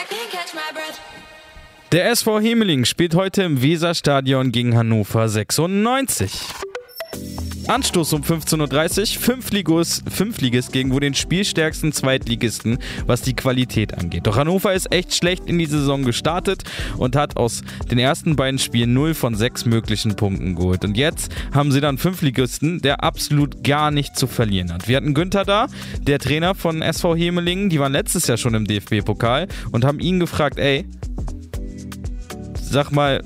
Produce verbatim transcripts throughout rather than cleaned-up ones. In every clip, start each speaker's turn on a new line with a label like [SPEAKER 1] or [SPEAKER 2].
[SPEAKER 1] Der S V Hemeling spielt heute im Weserstadion gegen Hannover sechsundneunzig. Anstoß um fünfzehn Uhr dreißig, Fünftligist, Fünftligist gegen wohl den spielstärksten Zweitligisten, was die Qualität angeht. Doch Hannover ist echt schlecht in die Saison gestartet und hat aus den ersten beiden Spielen null von sechs möglichen Punkten geholt. Und jetzt haben sie dann Fünftligisten, der absolut gar nichts zu verlieren hat. Wir hatten Günther da, der Trainer von S V Hemelingen, die waren letztes Jahr schon im D F B-Pokal und haben ihn gefragt, ey, sag mal,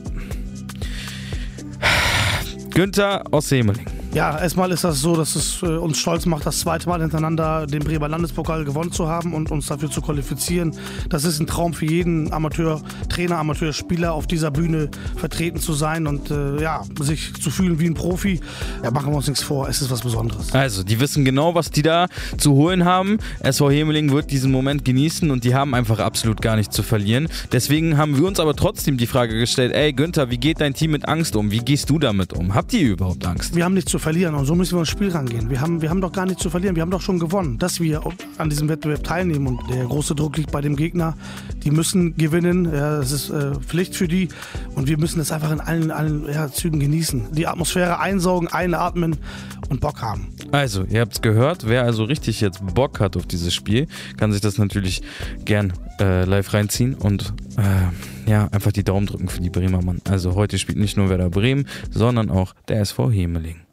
[SPEAKER 1] Günther aus Hemeling.
[SPEAKER 2] Ja, erstmal ist das so, dass es äh, uns stolz macht, das zweite Mal hintereinander den Bremer Landespokal gewonnen zu haben und uns dafür zu qualifizieren. Das ist ein Traum für jeden Amateur-Trainer, Amateurspieler, auf dieser Bühne vertreten zu sein und äh, ja, sich zu fühlen wie ein Profi. Ja, machen wir uns nichts vor, es ist was Besonderes.
[SPEAKER 1] Also, die wissen genau, was die da zu holen haben. S V Hemeling wird diesen Moment genießen und die haben einfach absolut gar nichts zu verlieren. Deswegen haben wir uns aber trotzdem die Frage gestellt, ey Günther, wie geht dein Team mit Angst um? Wie gehst du damit um? Habt ihr überhaupt Angst?
[SPEAKER 2] Wir haben nichts zu verlieren und so müssen wir ins Spiel rangehen. Wir haben, wir haben doch gar nichts zu verlieren, wir haben doch schon gewonnen, dass wir an diesem Wettbewerb teilnehmen und der große Druck liegt bei dem Gegner. Die müssen gewinnen, ja, das ist äh, Pflicht für die und wir müssen das einfach in allen, allen ja, Zügen genießen. Die Atmosphäre einsaugen, einatmen und Bock haben.
[SPEAKER 1] Also, ihr habt es gehört, wer also richtig jetzt Bock hat auf dieses Spiel, kann sich das natürlich gern äh, live reinziehen und äh, ja, einfach die Daumen drücken für die Bremer Mann. Also heute spielt nicht nur Werder Bremen, sondern auch der S V Hemeling.